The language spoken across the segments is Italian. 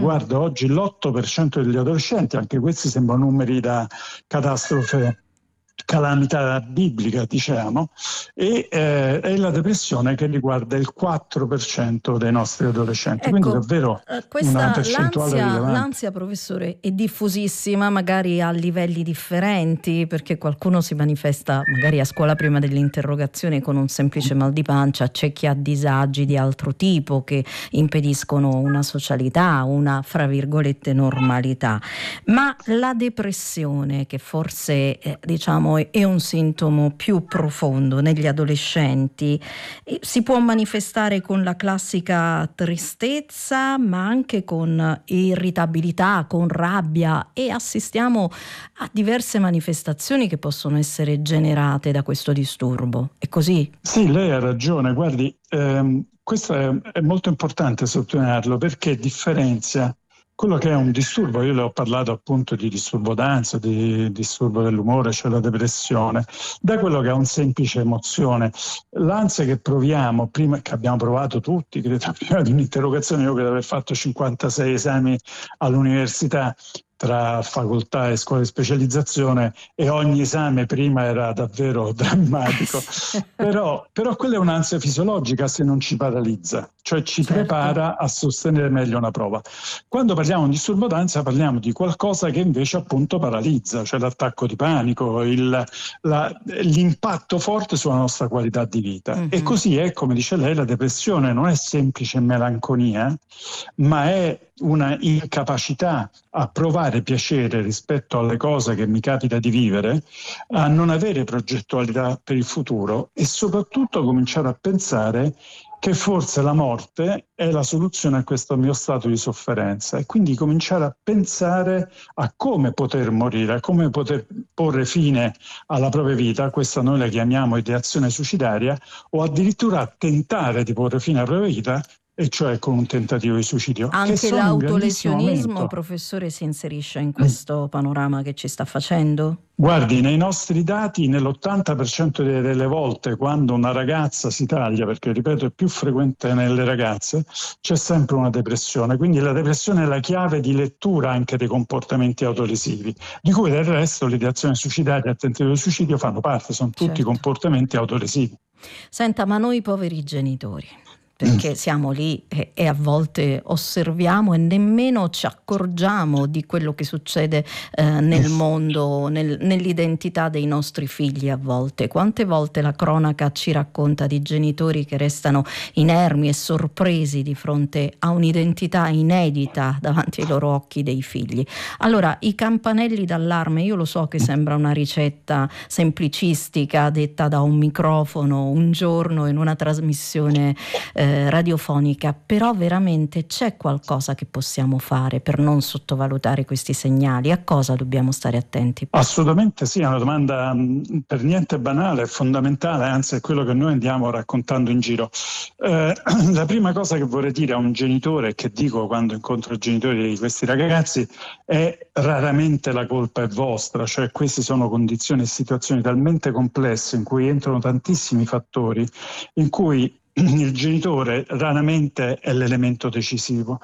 riguarda oggi l'8% degli adolescenti, anche questi sembrano numeri da catastrofe, calamità biblica, diciamo, e la depressione che riguarda il 4% dei nostri adolescenti, quindi Ecco, davvero una questa percentuale rilevante. l'ansia, professore, è diffusissima, magari a livelli differenti, perché qualcuno si manifesta magari a scuola prima dell'interrogazione con un semplice mal di pancia, c'è chi ha disagi di altro tipo che impediscono una socialità, una, fra virgolette, normalità. Ma la depressione, che forse diciamo è un sintomo più profondo negli adolescenti, si può manifestare con la classica tristezza, ma anche con irritabilità, con rabbia, e assistiamo a diverse manifestazioni che possono essere generate da questo disturbo. È così? Sì, lei ha ragione, guardi, questo è molto importante sottolinearlo perché differenzia quello che è un disturbo. Io le ho parlato appunto di disturbo d'ansia, di disturbo dell'umore, cioè la depressione, da quello che è un semplice emozione. L'ansia che proviamo, prima che abbiamo provato tutti, credo, prima di un'interrogazione, io credo di aver fatto 56 esami all'università, tra facoltà e scuole di specializzazione, e ogni esame prima era davvero drammatico. Però quella è un'ansia fisiologica se non ci paralizza, cioè ci prepara a sostenere meglio una prova. Quando parliamo di disturbo d'ansia parliamo di qualcosa che invece appunto paralizza, cioè l'attacco di panico, l'impatto forte sulla nostra qualità di vita. E così è, come dice lei, la depressione non è semplice melanconia, ma è una incapacità a provare piacere rispetto alle cose che mi capita di vivere, a non avere progettualità per il futuro e soprattutto cominciare a pensare che forse la morte è la soluzione a questo mio stato di sofferenza, e quindi cominciare a pensare a come poter morire, a come poter porre fine alla propria vita. Questa noi la chiamiamo ideazione suicidaria, o addirittura a tentare di porre fine alla propria vita, e cioè con un tentativo di suicidio. Anche l'autolesionismo, professore, si inserisce in questo panorama che ci sta facendo? Guardi, nei nostri dati, nell'80% delle volte, quando una ragazza si taglia, perché ripeto è più frequente nelle ragazze, c'è sempre una depressione. Quindi la depressione è la chiave di lettura anche dei comportamenti autolesivi, di cui del resto l'ideazione suicidaria e il tentativo di suicidio fanno parte, sono tutti comportamenti autolesivi. Senta, ma noi poveri genitori, perché siamo lì e a volte osserviamo e nemmeno ci accorgiamo di quello che succede nel mondo, nell'identità dei nostri figli a volte. Quante volte la cronaca ci racconta di genitori che restano inermi e sorpresi di fronte a un'identità inedita davanti ai loro occhi dei figli. Allora, i campanelli d'allarme, io lo so che sembra una ricetta semplicistica detta da un microfono un giorno in una trasmissione radiofonica, però veramente c'è qualcosa che possiamo fare per non sottovalutare questi segnali? A cosa dobbiamo stare attenti? Assolutamente sì, è una domanda per niente banale, è fondamentale, anzi è quello che noi andiamo raccontando in giro. La prima cosa che vorrei dire a un genitore, che dico quando incontro i genitori di questi ragazzi, è: raramente la colpa è vostra, cioè queste sono condizioni e situazioni talmente complesse in cui entrano tantissimi fattori, in cui il genitore raramente è l'elemento decisivo.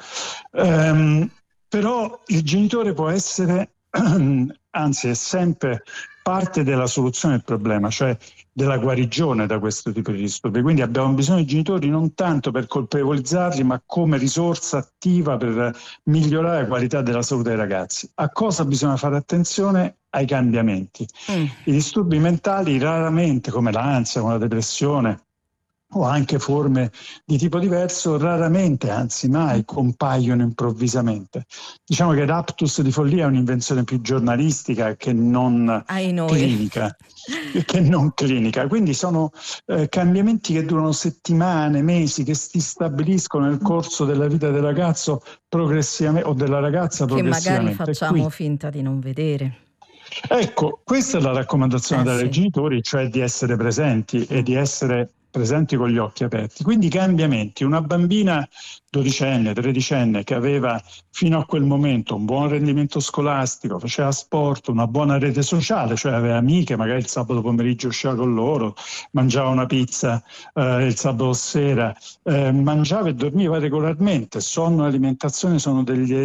Però il genitore può essere, anzi è sempre parte della soluzione del problema, cioè della guarigione da questo tipo di disturbi. Quindi abbiamo bisogno di genitori non tanto per colpevolizzarli, ma come risorsa attiva per migliorare la qualità della salute dei ragazzi. A cosa bisogna fare attenzione? Ai cambiamenti. I disturbi mentali raramente, come l'ansia, come la depressione, o anche forme di tipo diverso, raramente, anzi mai, compaiono improvvisamente. Diciamo che raptus di follia è un'invenzione più giornalistica che non clinica. Quindi sono cambiamenti che durano settimane, mesi, che si stabiliscono nel corso della vita del ragazzo progressivamente, o della ragazza progressivamente. Che magari facciamo finta di non vedere. Ecco, questa è la raccomandazione dai genitori, cioè di essere presenti e di essere presenti con gli occhi aperti. Quindi i cambiamenti: una bambina dodicenne, tredicenne che aveva fino a quel momento un buon rendimento scolastico, faceva sport, una buona rete sociale, cioè aveva amiche, magari il sabato pomeriggio usciva con loro, mangiava una pizza il sabato sera, mangiava e dormiva regolarmente. Sonno e alimentazione sono degli